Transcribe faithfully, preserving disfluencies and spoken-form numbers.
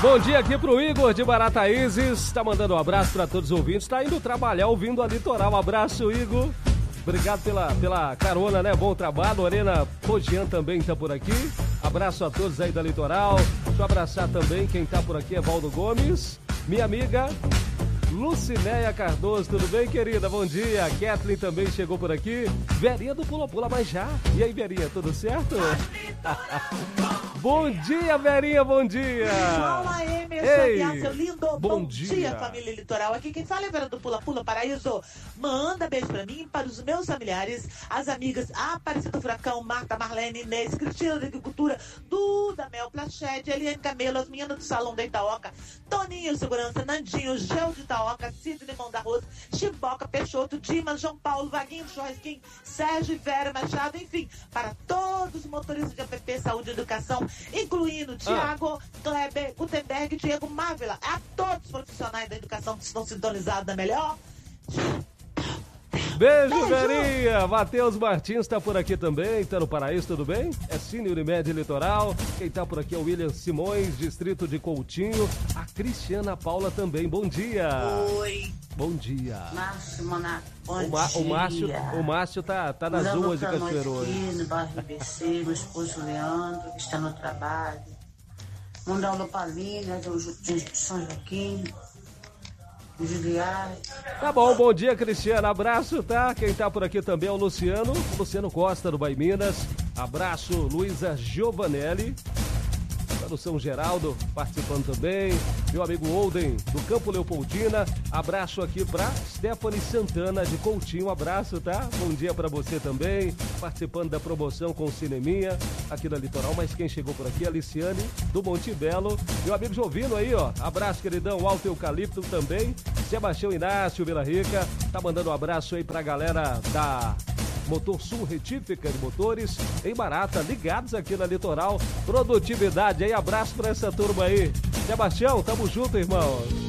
Bom dia aqui pro Igor de Barataízes, tá mandando um abraço para todos os ouvintes, tá indo trabalhar ouvindo a Litoral. Um abraço, Igor. Obrigado pela, pela carona, né? Bom trabalho. Lorena Pogian também tá por aqui. Abraço a todos aí da Litoral. Deixa eu abraçar também quem tá por aqui, é Valdo Gomes, minha amiga Lucinéia Cardoso, tudo bem, querida? Bom dia. Kathleen também chegou por aqui. Verinha do Pula Pula, mas já. E aí, Verinha, tudo certo? Bom dia, Verinha, bom dia. Fala, Emerson, seu lindo. Bom, bom dia. dia, família Litoral. Aqui quem fala é a Vera do Pula Pula Paraíso. Manda beijo pra mim, para os meus familiares, as amigas Aparecida Furacão, Marta, Marlene, Inês, Cristina da Agricultura, Duda, Mel, Plachete, Eliane Camelo, as meninas do Salão da Itaoca, Toninho Segurança, Nandinho, Gel de Itaoca, Sidney Mão da Rosa, Chiboca, Peixoto, Dimas, João Paulo, Vaguinho, Churrasquinho, Sérgio e Vera Machado, enfim, para todos os motoristas de A P P Saúde e Educação, incluindo Tiago, ah. Kleber, Gutenberg, Diego Mávila, a todos os profissionais da educação que estão sintonizados da melhor. Beijo, Beijo. Verinha! Matheus Martins tá por aqui também, tá no Paraíso, tudo bem? É Cine Unimed Litoral. Quem tá por aqui é o William Simões, distrito de Coutinho. A Cristiana Paula também, bom dia! Oi! Bom dia! Márcio Monaco, bom o, Ma dia! O Márcio, o Márcio tá, tá nas ruas de Cachoeiro hoje. Aqui no bairro B C, meu esposo Leandro, que está no trabalho. Mandar um alô pra Lina, do São Joaquim. Tá bom, bom dia, Cristiano. Abraço, tá? Quem tá por aqui também é o Luciano, Luciano Costa, do Bahia Minas. Abraço, Luísa Giovanelli, tá no São Geraldo, participando também. Meu amigo Olden, do Campo Leopoldina. Abraço aqui pra Stephanie Santana, de Coutinho. Abraço, tá? Bom dia pra você também. Participando da promoção com o Cineminha aqui da Litoral. Mas quem chegou por aqui é a Aliciane, do Monte Belo. Meu amigo Jovino aí, ó. Abraço, queridão. Alto Eucalipto também. Sebastião Inácio, Vila Rica. Tá mandando um abraço aí pra galera da Motor Sul Retífica de Motores, em Barata, ligados aqui na Litoral. Produtividade aí, abraço pra essa turma aí. Sebastião, tamo junto, irmão.